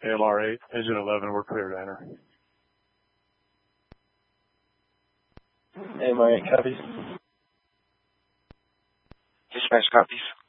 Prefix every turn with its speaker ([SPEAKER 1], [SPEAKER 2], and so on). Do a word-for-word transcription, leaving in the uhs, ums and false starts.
[SPEAKER 1] A M R eight, engine eleven, we're clear to enter.
[SPEAKER 2] A M R eight copies.
[SPEAKER 3] Dispatch copies.